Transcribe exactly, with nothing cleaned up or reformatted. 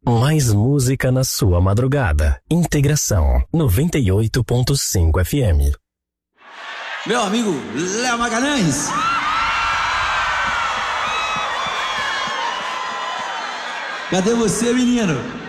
Mais música na sua madrugada. Integração noventa e oito ponto cinco F M. Meu amigo Léo Magalhães. Cadê você, menino?